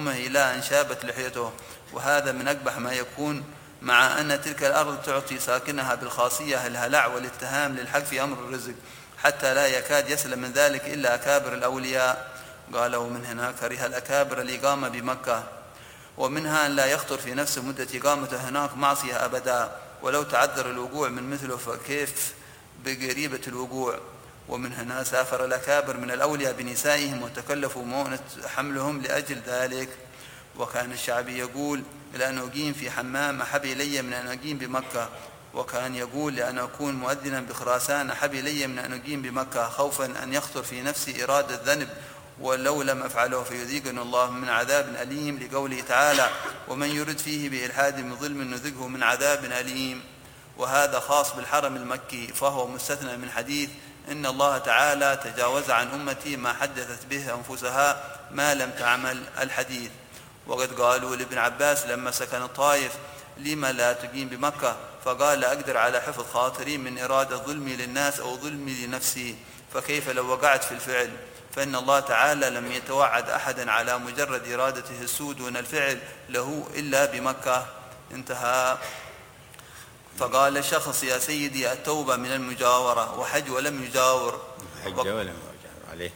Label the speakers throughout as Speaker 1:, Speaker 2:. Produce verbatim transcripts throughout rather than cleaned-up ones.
Speaker 1: أمه إلى أن شابت لحيته، وهذا من أقبح ما يكون، مع أن تلك الأرض تعطي ساكنها بالخاصية الهلع والاتهام للحق في أمر الرزق، حتى لا يكاد يسلم من ذلك إلا أكابر الأولياء. قال: ومن هنا كره الأكابر الإقامة بمكة، ومنها أن لا يخطر في نفسه مدة إقامته هناك معصية أبدا، ولو تعذر الوقوع من مثله فكيف بقريبة الوقوع. ومن هنا سافر الأكابر من الأولياء بنسائهم وتكلفوا مؤنة حملهم لأجل ذلك. وكان الشعبي يقول: لأن أقيم في حمام أحب إلي من أن أقيم بمكة. وكان يقول: لأن أكون مؤذنا بخراسان أحب إلي من أن أقيم بمكة، خوفا أن يخطر في نفسي إرادة الذنب، ولو لم أفعله فيذيقني الله من عذاب أليم، لقوله تعالى: ومن يرد فيه بإلحاد بظلم نذقه من عذاب أليم. وهذا خاص بالحرم المكي، فهو مستثنى من حديث إن الله تعالى تجاوز عن أمتي ما حدثت به أنفسها ما لم تعمل الحديث. وقد قالوا لابن عباس لما سكن الطائف: لما لا تقيم بمكة؟ فقال: لا أقدر على حفظ خاطري من إرادة ظلمي للناس أو ظلمي لنفسي، فكيف لو وقعت في الفعل؟ فإن الله تعالى لم يتوعد أحدا على مجرد إرادته السوء دون الفعل له إلا بمكة. انتهى. فقال الشخص: يا سيدي التوبة من المجاورة، وحج ولم يجاور.
Speaker 2: حج ولم يجاور عليه.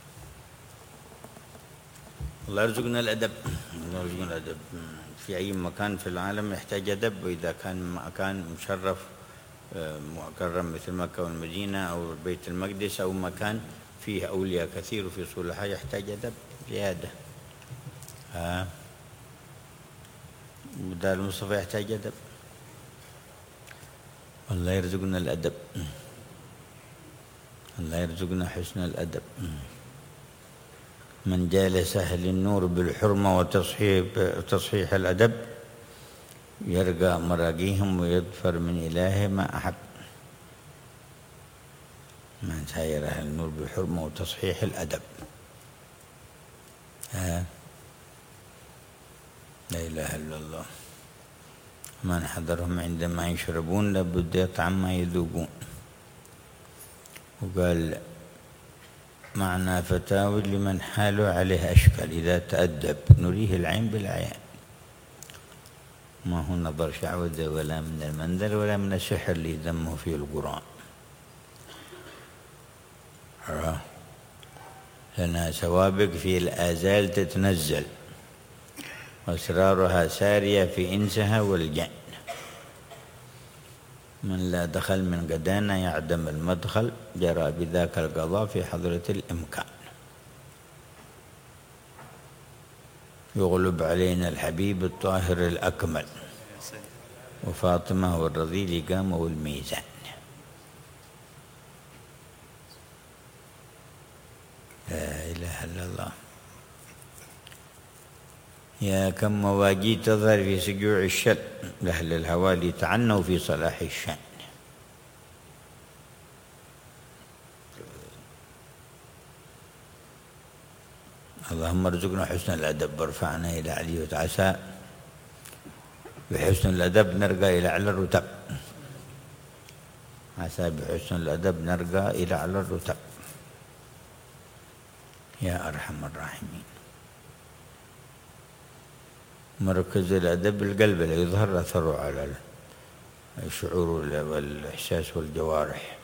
Speaker 2: الله يرزقنا الأدب. الله يرزقنا الأدب. في أي مكان في العالم يحتاج أدب، وإذا كان مكان مشرف مكرم مثل مكة والمدينة أو بيت المقدس أو مكان فيه أولياء كثير وفي صلحاء يحتاج أدب زيادة. ها دار المصطفى يحتاج أدب. الله يرزقنا الأدب. الله يرزقنا حسن الأدب. من جالس أهل النور بالحرمة وتصحيح تصحيح الأدب يرقى مراقيهم ويظفر من إله ما أحب. من ساير أهل النور بالحرمة وتصحيح الأدب. ها لا إله إلا الله. من حضرهم عندما يشربون لابد يطعم ما يذوقون. وقال: معنى فتاوي لمن حاله عليه أشكال إذا تأدب نريه العين بالعيان. ما هو نظر شعوذة ولا من المندل ولا من السحر اللي ذمه فيه القرآن. لنا سوابق في الآزال تتنزل، وأسرارها سارية في إنسها والجن. من لا دخل من قدانا يعدم المدخل، جرى بذاك القضاء في حضرة الإمكان. يغلب علينا الحبيب الطاهر الأكمل، وفاطمة والرذيل قام والميزان. لا إله إلا الله. يا كم مواجي تظهر في سجوع الشل، لأهل الهوالي تعنوا في صلاح الشان. اللهم ارزقنا حسن الأدب وارفعنا إلى علي وتعسى. بحسن الأدب نرقى إلى أعلى الرتب. عسى بحسن الأدب نرقى إلى أعلى الرتب. يا أرحم الراحمين. مركز الأدب القلب لا يظهر أثره على الشعور والإحساس والجوارح.